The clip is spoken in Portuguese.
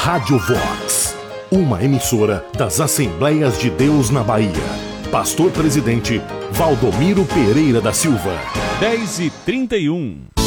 Rádio Vox, uma emissora das Assembleias de Deus na Bahia. Pastor Presidente Valdomiro Pereira da Silva. 10h31.